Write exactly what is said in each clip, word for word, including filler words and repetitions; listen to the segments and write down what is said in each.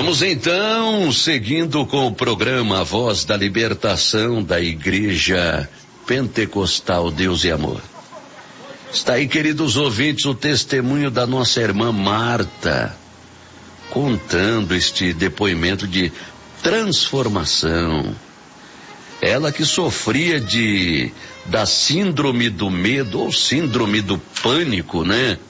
Vamos então, seguindo com o programa Voz da Libertação da Igreja Pentecostal Deus e Amor. Está aí, queridos ouvintes, o testemunho da nossa irmã Marta, contando este depoimento de transformação. Ela que sofria de da síndrome do medo ou síndrome do pânico, né?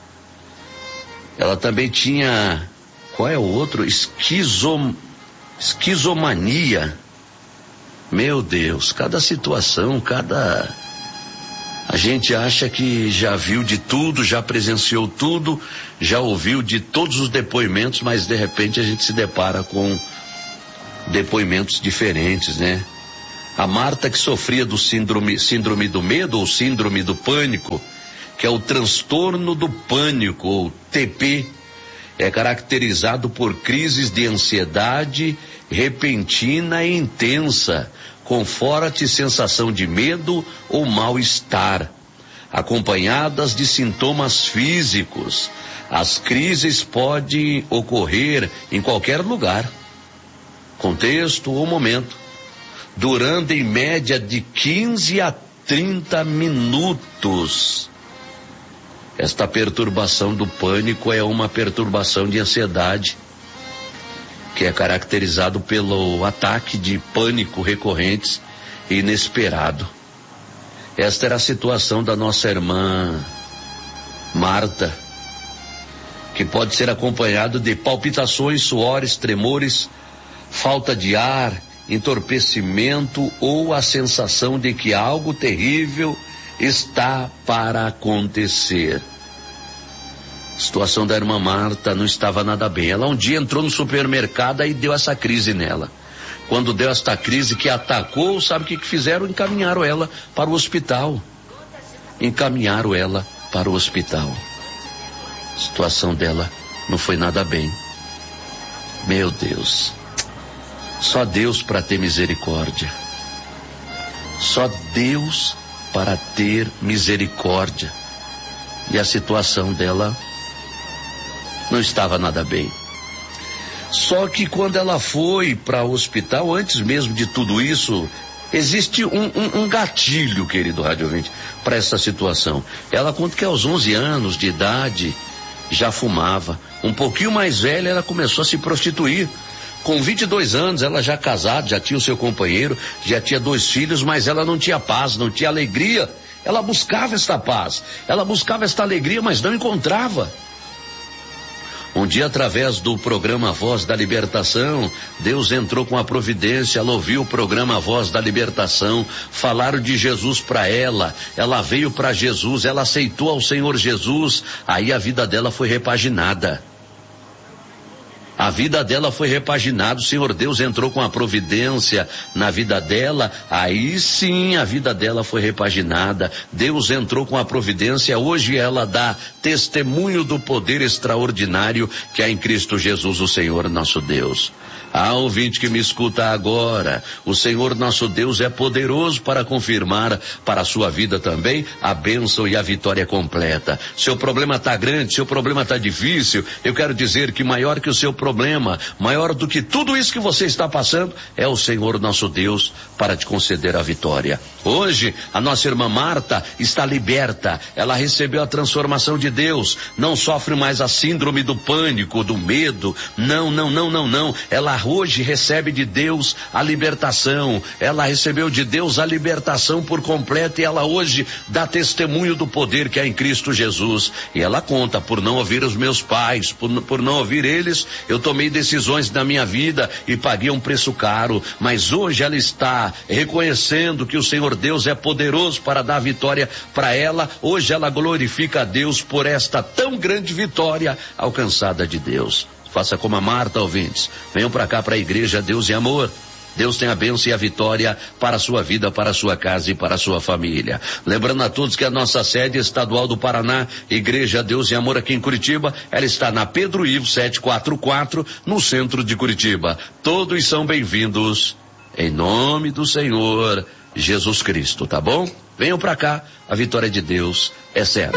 Ela também tinha, qual é o outro? Esquizo, esquizomania. Meu Deus, cada situação, cada... A gente acha que já viu de tudo, já presenciou tudo, já ouviu de todos os depoimentos, mas de repente a gente se depara com depoimentos diferentes, né? A Marta, que sofria do síndrome, síndrome do medo ou síndrome do pânico, que é o transtorno do pânico, ou T P, é caracterizado por crises de ansiedade repentina e intensa, com forte sensação de medo ou mal-estar, acompanhadas de sintomas físicos. As crises podem ocorrer em qualquer lugar, contexto ou momento, durando em média de quinze a trinta minutos. Esta perturbação do pânico é uma perturbação de ansiedade, que é caracterizado pelo ataque de pânico recorrentes e inesperado. Esta era a situação da nossa irmã Marta, que pode ser acompanhado de palpitações, suores, tremores, falta de ar, entorpecimento ou a sensação de que algo terrível está para acontecer. A situação da irmã Marta não estava nada bem. Ela um dia entrou no supermercado e deu essa crise nela. Quando deu esta crise que atacou, sabe o que, que fizeram? Encaminharam ela para o hospital. Encaminharam ela para o hospital. A situação dela não foi nada bem. Meu Deus. Só Deus para ter misericórdia. Só Deus para ter misericórdia. E a situação dela não estava nada bem. Só que quando ela foi para o hospital, antes mesmo de tudo isso, existe um, um, um gatilho, querido rádio ouvinte, para essa situação. Ela conta que aos onze anos de idade já fumava. Um pouquinho mais velha, ela começou a se prostituir. Com vinte e dois anos, ela já casada, já tinha o seu companheiro, já tinha dois filhos, mas ela não tinha paz, não tinha alegria. Ela buscava esta paz, ela buscava esta alegria, mas não encontrava. Um dia, através do programa Voz da Libertação, Deus entrou com a providência, ela ouviu o programa Voz da Libertação, falaram de Jesus para ela, ela veio para Jesus, ela aceitou ao Senhor Jesus, aí a vida dela foi repaginada. A vida dela foi repaginada, o Senhor Deus entrou com a providência na vida dela, aí sim a vida dela foi repaginada, Deus entrou com a providência, hoje ela dá testemunho do poder extraordinário que há em Cristo Jesus, o Senhor nosso Deus. Ah, ouvinte que me escuta agora, o Senhor nosso Deus é poderoso para confirmar para a sua vida também a bênção e a vitória completa. Seu problema está grande, seu problema está difícil, eu quero dizer que maior que o seu problema, maior do que tudo isso que você está passando, é o Senhor nosso Deus para te conceder a vitória. Hoje, a nossa irmã Marta está liberta, ela recebeu a transformação de Deus, não sofre mais a síndrome do pânico, do medo, não, não, não, não, não, ela hoje recebe de Deus a libertação, ela recebeu de Deus a libertação por completo e ela hoje dá testemunho do poder que há em Cristo Jesus. E ela conta, por não ouvir os meus pais, por, por não ouvir eles, eu tomei decisões na minha vida e paguei um preço caro, mas hoje ela está reconhecendo que o Senhor Deus é poderoso para dar vitória para ela. Hoje ela glorifica a Deus por esta tão grande vitória alcançada de Deus. Faça como a Marta, ouvintes. Venham para cá, para a igreja Deus e Amor. Deus tem a bênção e a vitória para a sua vida, para a sua casa e para a sua família. Lembrando a todos que a nossa sede estadual do Paraná, Igreja Deus e Amor aqui em Curitiba, ela está na Pedro Ivo setecentos e quarenta e quatro, no centro de Curitiba. Todos são bem-vindos, em nome do Senhor Jesus Cristo, tá bom? Venham para cá, a vitória de Deus é certa.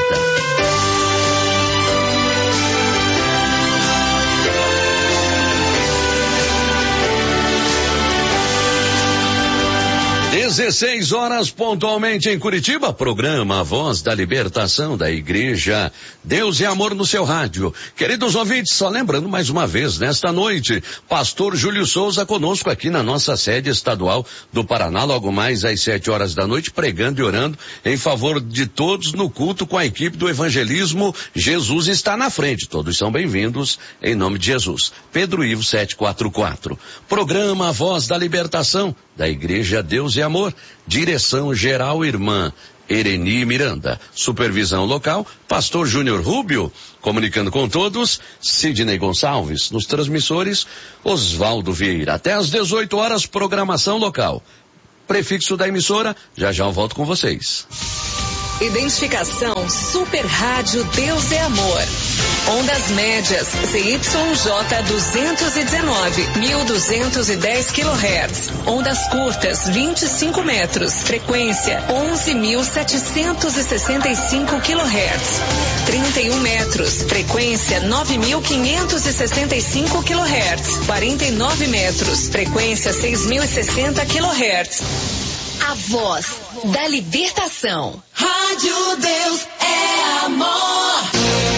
dezesseis horas pontualmente em Curitiba, programa A Voz da Libertação da Igreja Deus e Amor no seu rádio. Queridos ouvintes, só lembrando mais uma vez, nesta noite, pastor Júlio Souza conosco aqui na nossa sede estadual do Paraná, logo mais às sete horas da noite, pregando e orando em favor de todos no culto com a equipe do evangelismo. Jesus está na frente, todos são bem-vindos em nome de Jesus. Pedro Ivo setecentos e quarenta e quatro. Programa A Voz da Libertação da Igreja Deus e Amor. Direção geral, irmã Ereni Miranda. Supervisão local, pastor Júnior Rubio. Comunicando com todos, Sidney Gonçalves. Nos transmissores, Oswaldo Vieira. Até às dezoito horas, programação local. Prefixo da emissora, já já eu volto com vocês. Identificação Super Rádio Deus é Amor. Ondas médias C Y J duzentos e dezenove, mil duzentos e dez quilohertz. Ondas curtas vinte e cinco metros. Frequência onze mil setecentos e sessenta e cinco quilohertz. trinta e um metros. Frequência nove mil quinhentos e sessenta e cinco quilohertz. quarenta e nove metros. Frequência seis mil e sessenta quilohertz. A Voz da Libertação. Rádio Deus é Amor.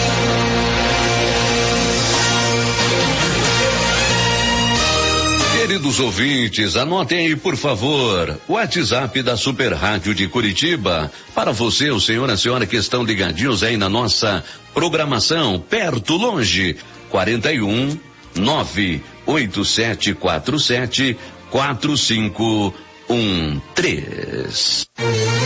Queridos ouvintes, anotem aí, por favor, o WhatsApp da Super Rádio de Curitiba. Para você, o senhor e a senhora que estão ligadinhos aí na nossa programação, perto, longe, quarenta e um, nove oito sete quatro sete, quatro cinco um três.